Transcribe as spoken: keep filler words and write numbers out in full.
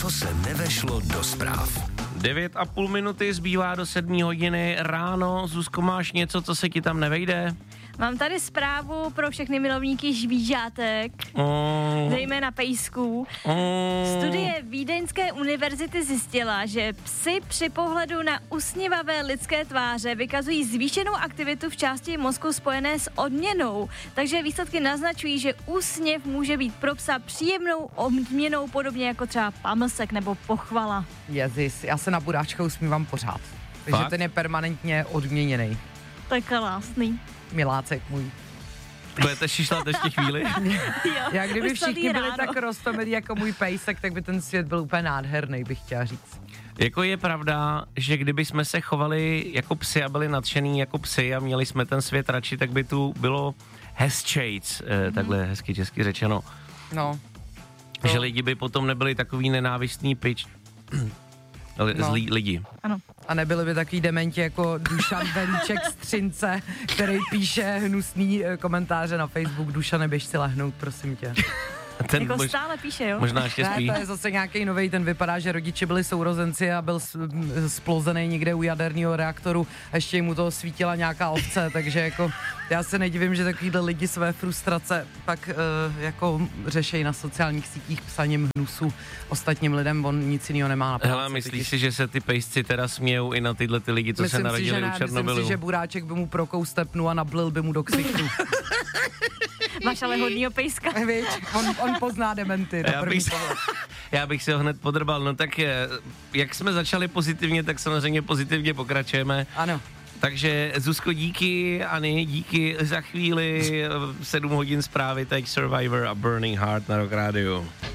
co se nevešlo do zpráv. Devět a půl minuty zbývá do sedmí hodiny ráno. Zuzko, máš něco, co se ti tam nevejde? Mám tady zprávu pro všechny milovníky žvížátek, Oh. zejména pejsků. Oh. Studie Vídeňské univerzity zjistila, že psy při pohledu na usměvavé lidské tváře vykazují zvýšenou aktivitu v části mozku spojené s odměnou. Takže výsledky naznačují, že úsměv může být pro psa příjemnou odměnou, podobně jako třeba pamlsek nebo pochvala. Jezus, já se na Buráčka usmívám pořád. Takže Fakt? ten je permanentně odměněný. To je krásný. Milácek můj. Budete šišlat ještě chvíli? Jo, Já kdyby už celý všichni byli ráno. tak roztomilí jako můj pejsek, tak by ten svět byl úplně nádherný, bych chtěla říct. Jako je pravda, že kdyby jsme se chovali jako psy a byli nadšený jako psy a měli jsme ten svět radši, tak by tu bylo hezčejc, eh, Mhm. takhle hezky česky řečeno. No. To. Že lidi by potom nebyli takový nenávistný pič. Li- No. Zlí lidi. Ano. A nebyli by takový dementi jako Dušan Velíček z Třince, který píše hnusný eh, komentáře na Facebook. Dušane, běž si lehnout, prosím tě. Ten Jako mož, stále píše, jo? možná ještě Ne, spí. to je zase nějaký novej, ten vypadá, že rodiče byli sourozenci a byl s- m, splozený někde u jaderného reaktoru a ještě mu to svítila nějaká ovce, takže jako já se nedivím, že takovýhle lidi své frustrace pak uh, jako řešejí na sociálních sítích psaním hnusu ostatním lidem, on nic jiného nemá na práci. Hele, myslíš si, že se ty pejsci teda smějou i na tyhle ty lidi, co se Myslím si, narodili že u ne, myslím Černobylu? si, že Buráček by mu prokou stepnu a nablil by mu do ksichtu. Máš ale hodnýho pejska. Víš, on, on pozná dementy. Já bych, já bych se ho hned podrbal. No tak je, jak jsme začali pozitivně, tak samozřejmě pozitivně pokračujeme. Ano. Takže Zuzko, díky, Ani, díky za chvíli, sedm hodin zprávy, teď Survivor a Burning Heart na Rock Radio.